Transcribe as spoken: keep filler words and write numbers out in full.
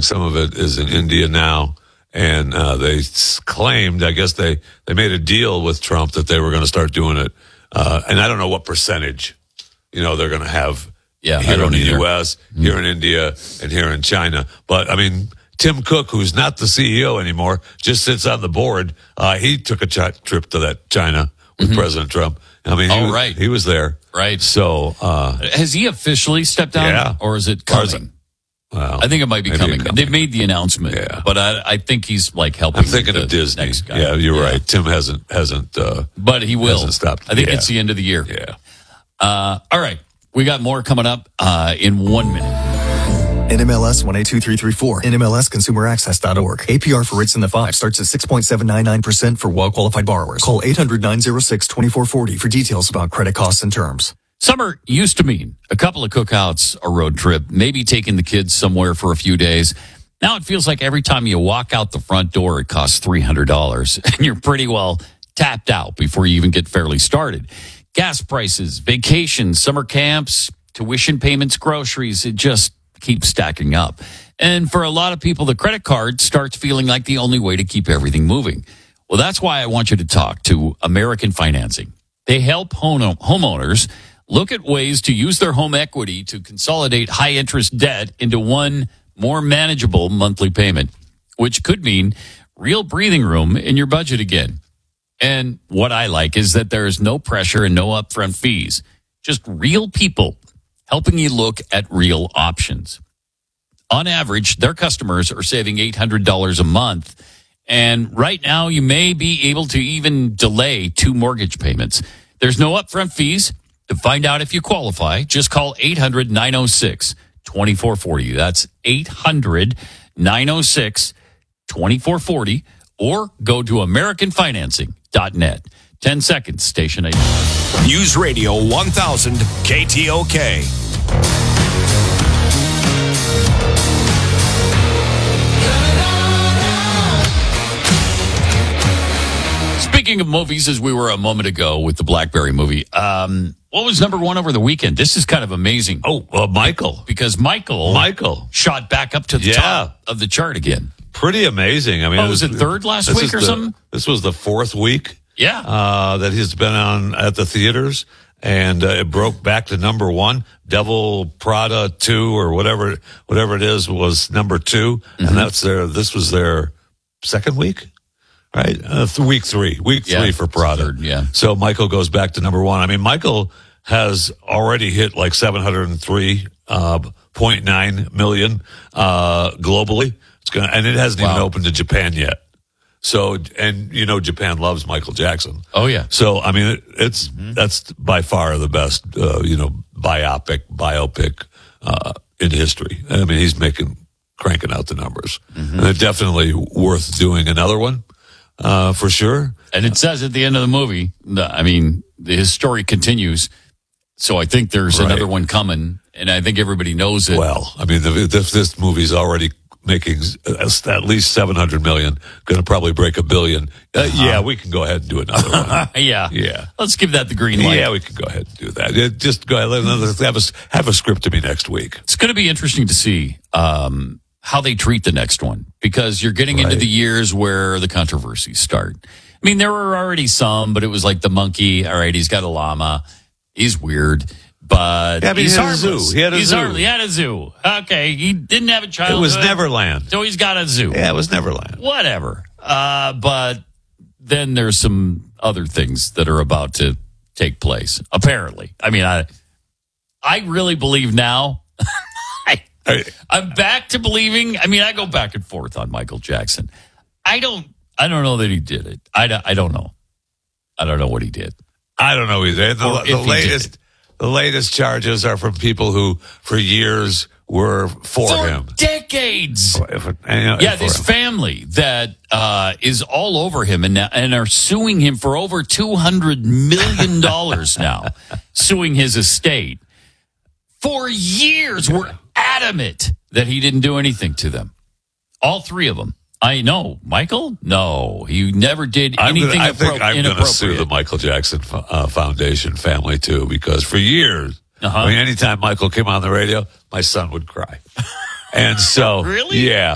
some of it is in India now. And uh, they claimed, I guess they, they made a deal with Trump that they were going to start doing it. Uh, and I don't know what percentage, you know, they're going to have yeah, here in the either. U S, mm-hmm. here in India, and here in China. But, I mean, Tim Cook, who's not the C E O anymore, just sits on the board. Uh, he took a ch- trip to that China with mm-hmm. President Trump. I mean, he, oh, was, right. he was there. Right. So, uh, has he officially stepped down? Yeah. Or is it coming? Well, I think it might be coming. coming. They've made the announcement, yeah. but I, I think he's like helping. I'm thinking the of Disney. Next guy. Yeah, you're yeah. right. Tim hasn't hasn't. Uh, but he will. Hasn't stopped. I think yeah. it's the end of the year. Yeah. Uh, all right, we got more coming up uh, in one minute. N M L S one eight two three three four. N M L S consumer access dot org. A P R for rates in the five starts at six point seven nine nine percent for well-qualified borrowers. Call eight hundred nine oh six two four four zero for details about credit costs and terms. Summer used to mean a couple of cookouts, a road trip, maybe taking the kids somewhere for a few days. Now it feels like every time you walk out the front door, it costs three hundred dollars, and you're pretty well tapped out before you even get fairly started. Gas prices, vacations, summer camps, tuition payments, groceries, it just keeps stacking up. And for a lot of people, the credit card starts feeling like the only way to keep everything moving. Well, that's why I want you to talk to American Financing. They help home- homeowners look at ways to use their home equity to consolidate high-interest debt into one more manageable monthly payment, which could mean real breathing room in your budget again. And what I like is that there is no pressure and no upfront fees, just real people helping you look at real options. On average, their customers are saving eight hundred dollars a month. And right now, you may be able to even delay two mortgage payments. There's no upfront fees. To find out if you qualify, just call eight hundred nine oh six two four four oh. That's eight hundred nine oh six two four four oh, or go to american financing dot net. Ten seconds, station eight. News Radio one thousand K T O K. Speaking of movies, as we were a moment ago with the Blackberry movie, um, what was number one over the weekend? This is kind of amazing. Oh, uh, Michael. Because Michael, Michael shot back up to the yeah. top of the chart again. Pretty amazing. I mean, oh, was it third last week or the, something? This was the fourth week. Yeah, uh, that he's been on at the theaters, and uh, it broke back to number one. Devil Prada two or whatever, whatever it is, was number two, mm-hmm. and that's their. This was their second week. Right, uh, week three, week yeah, three for Prada. Third, yeah. So Michael goes back to number one. I mean, Michael has already hit like seven hundred three point nine million uh, globally. It's gonna, and it hasn't wow. even opened to Japan yet. So, and you know, Japan loves Michael Jackson. Oh yeah. So, I mean, it, it's mm-hmm. that's by far the best, uh, you know, biopic biopic uh, in history. I mean, he's making cranking out the numbers, mm-hmm. and they're definitely worth doing another one. Uh, for sure. And it says at the end of the movie, I mean, his story continues. So I think there's right. another one coming, and I think everybody knows it. Well, I mean, if this, this movie's already making at least seven hundred million, going to probably break a billion. Uh, uh-huh. Yeah, we can go ahead and do another one. yeah. Yeah. Let's give that the green light. Yeah, we can go ahead and do that. It, just go ahead and have a, have a script to me next week. It's going to be interesting to see, um, how they treat the next one, because you're getting right. into the years where the controversies start. I mean, there were already some, but it was like the monkey. All right, he's got a llama. He's weird, but yeah, but he's he had harmless. a zoo. He had a he's zoo. Harmless. He had a zoo. Okay, he didn't have a childhood. It was Neverland. So he's got a zoo. Yeah, it was Neverland. Whatever. Uh, but then there's some other things that are about to take place, apparently. I mean, I, I really believe now... I'm back to believing. I mean, I go back and forth on Michael Jackson. I don't. I don't know that he did it. I don't, I don't know. I don't know what he did. I don't know either. The, the latest, the latest charges are from people who, for years, were for, for him. Decades. For, for, and, you know, yeah, for this him. family that uh, is all over him and and are suing him for over two hundred million dollars now, suing his estate. For years, we're adamant that he didn't do anything to them. All three of them. I know. Michael? No. He never did anything I'm gonna, I appro- think I'm going to sue the Michael Jackson uh, Foundation family, too, because for years, uh-huh. I mean, anytime Michael came on the radio, my son would cry. And so, really? Yeah.